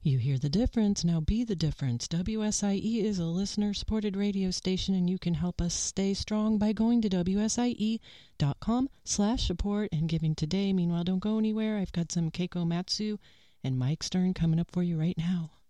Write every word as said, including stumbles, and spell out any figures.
You hear the difference, now be the difference. W S I E is a listener-supported radio station, and you can help us stay strong by going to W S I E dot com slash support and giving today. Meanwhile, don't go anywhere. I've got some Keiko Matsu and Mike Stern coming up for you right now.